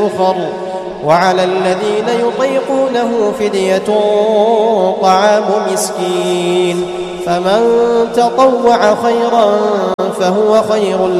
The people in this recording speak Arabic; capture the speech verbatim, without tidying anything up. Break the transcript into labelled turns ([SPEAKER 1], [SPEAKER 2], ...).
[SPEAKER 1] أخر. وعلى الذين يطيقونه فدية طعام مسكين، فمن تطوع خيرا فهو خير